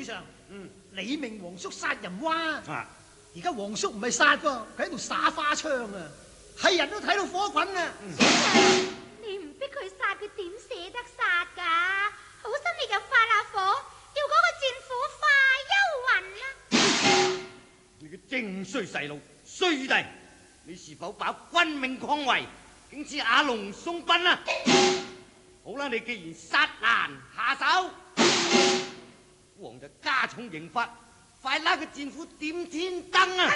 主上，你命皇叔殺人蛙， 啊！ 而家皇叔唔係殺噃，佢喺度耍花槍啊，係人都睇到火滾啊！ 你唔逼佢殺，佢點捨得殺㗎？好心你就發下火，叫嗰個戰斧化幽魂啦！ 你個正衰細路，衰弟，你是否把君命抗為，竟似阿龍送殯啊？好啦，你既然殺難下手，王就加重刑罰，快拉個戰斧點天燈啊！